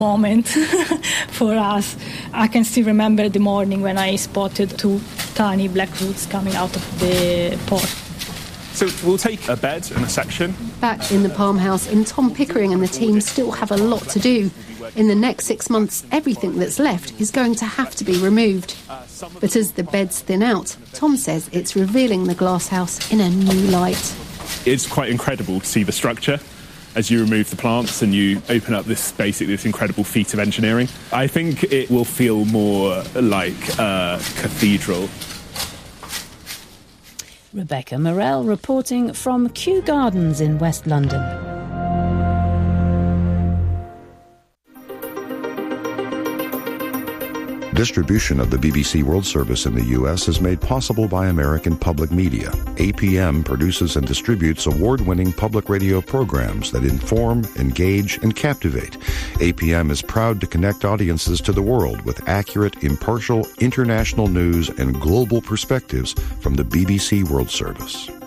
moment for us. I can still remember the morning when I spotted 2 tiny black roots coming out of the pot. So we'll take a bed and a section. Back in the Palm House, and Tom Pickering and the team still have a lot to do. In the next 6 months, everything that's left is going to have to be removed. But as the beds thin out, Tom says it's revealing the glasshouse in a new light. It's quite incredible to see the structure as you remove the plants and you open up this incredible feat of engineering. I think it will feel more like a cathedral. Rebecca Morell reporting from Kew Gardens in West London. Distribution of the BBC World Service in the U.S. is made possible by American Public Media. APM produces and distributes award-winning public radio programs that inform, engage, and captivate. APM is proud to connect audiences to the world with accurate, impartial, international news and global perspectives from the BBC World Service.